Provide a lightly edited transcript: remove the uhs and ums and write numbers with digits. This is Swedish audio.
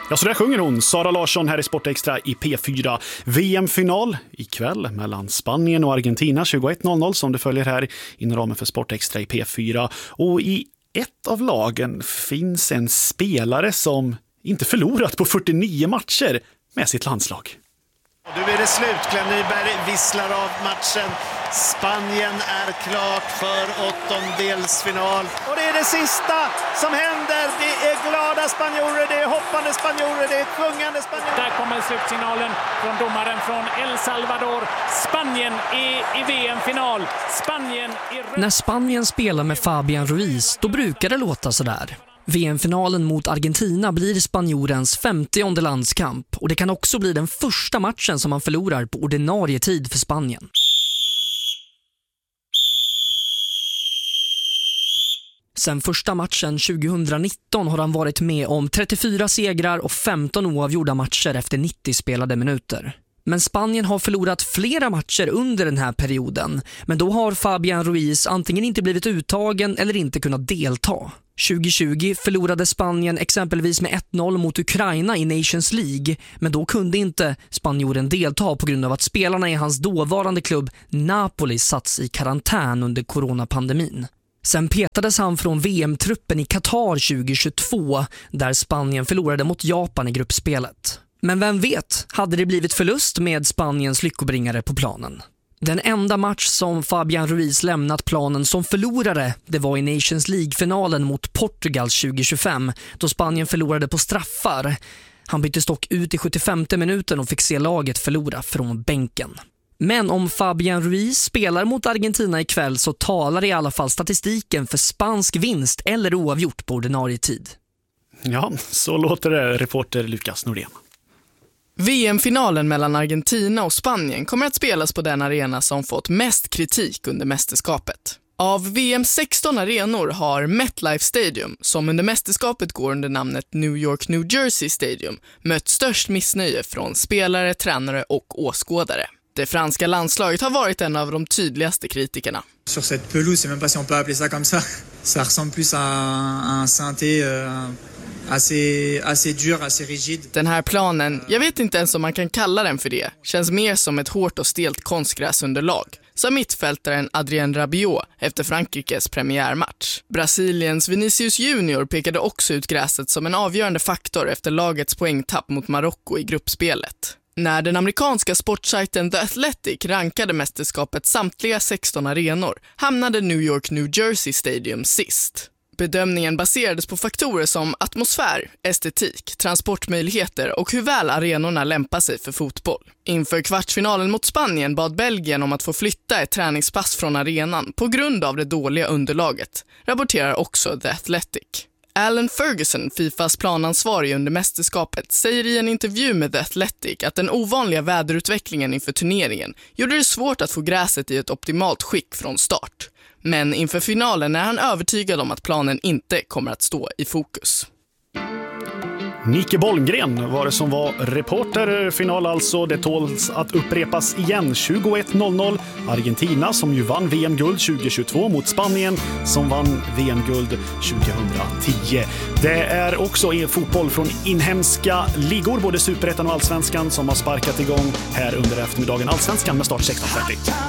Ja, så där sjunger hon, Sara Larsson här i Sportextra i P4. VM-final ikväll mellan Spanien och Argentina 21.00 som det följer här inom ramen för Sportextra i P4. Och i ett av lagen finns en spelare som inte förlorat på 49 matcher med sitt landslag. Nu är det slut. Glenn Nyberg visslar av matchen. Spanien är klart för åttondelsfinal. Och det är det sista som händer. Det är glada spanjorer, det är hoppande spanjorer, det är sjungande spanjorer. Där kommer slutsignalen från domaren från El Salvador. Spanien är i VM-final. Spanien är... När Spanien spelar med Fabián Ruiz, då brukar det låta så där. VM-finalen mot Argentina blir spanjorens 50:e landskamp och det kan också bli den första matchen som man förlorar på ordinarie tid för Spanien. Sen första matchen 2019 har han varit med om 34 segrar och 15 oavgjorda matcher efter 90 spelade minuter. Men Spanien har förlorat flera matcher under den här perioden, men då har Fabián Ruiz antingen inte blivit uttagen eller inte kunnat delta. 2020 förlorade Spanien exempelvis med 1-0 mot Ukraina i Nations League, men då kunde inte spanjoren delta på grund av att spelarna i hans dåvarande klubb Napoli satts i karantän under coronapandemin. Sen petades han från VM-truppen i Qatar 2022 där Spanien förlorade mot Japan i gruppspelet. Men vem vet, hade det blivit förlust med Spaniens lyckobringare på planen? Den enda match som Fabián Ruiz lämnat planen som förlorare, det var i Nations League-finalen mot Portugal 2025 då Spanien förlorade på straffar. Han byttes dock ut i 75:e minuten och fick se laget förlora från bänken. Men om Fabián Ruiz spelar mot Argentina ikväll så talar i alla fall statistiken för spansk vinst eller oavgjort på ordinarie tid. Ja, så låter det, reporter Lukas Nordén. VM-finalen mellan Argentina och Spanien kommer att spelas på den arena som fått mest kritik under mästerskapet. Av VMs 16 arenor har MetLife Stadium, som under mästerskapet går under namnet New York New Jersey Stadium, mött störst missnöje från spelare, tränare och åskådare. Det franska landslaget har varit en av de tydligaste kritikerna. Sur cette pelouse, c'est même pas si on peut appeler ça comme ça. Ça ressemble plus à un synthé assez dur, assez rigide. Den här planen, jag vet inte ens om man kan kalla den för det, känns mer som ett hårt och stelt konstgräsunderlag, sa mittfältaren Adrien Rabiot efter Frankrikes premiärmatch. Brasiliens Vinicius Junior pekade också ut gräset som en avgörande faktor efter lagets poängtapp mot Marocko i gruppspelet. När den amerikanska sportsajten The Athletic rankade mästerskapets samtliga 16 arenor hamnade New York New Jersey Stadium sist. Bedömningen baserades på faktorer som atmosfär, estetik, transportmöjligheter och hur väl arenorna lämpar sig för fotboll. Inför kvartsfinalen mot Spanien bad Belgien om att få flytta ett träningspass från arenan på grund av det dåliga underlaget, rapporterar också The Athletic. Alan Ferguson, Fifas planansvarig under mästerskapet, säger i en intervju med The Athletic att den ovanliga väderutvecklingen inför turneringen gjorde det svårt att få gräset i ett optimalt skick från start. Men inför finalen är han övertygad om att planen inte kommer att stå i fokus. Nicke Bollgren var det som var reporter. Final alltså, det tåls att upprepas igen 21.00. Argentina som ju vann VM-guld 2022 mot Spanien som vann VM-guld 2010. Det är också fotboll från inhemska ligor, både Superettan och Allsvenskan som har sparkat igång här under eftermiddagen. Allsvenskan med start 16:30.